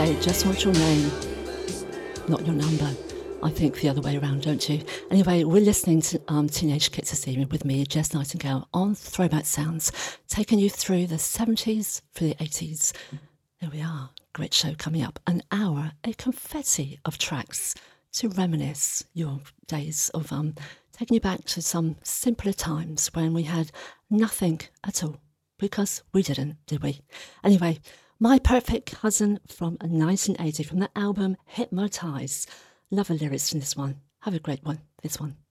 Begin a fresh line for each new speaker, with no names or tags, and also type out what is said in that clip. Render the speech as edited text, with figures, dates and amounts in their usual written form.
say, just want your name, not your number. I think the other way around, don't you? Anyway, we're listening to Teenage Kicks this evening with me, Jess Nightingale, on Throwback Sounds, taking you through the 70s through the 80s. There we are, great show coming up. An hour, a confetti of tracks to reminisce your days of taking you back to some simpler times when we had nothing at all. Because we didn't, did we? Anyway, My Perfect Cousin from 1980 from the album Hypnotize. Love the lyrics in this one. Have a great one, this one.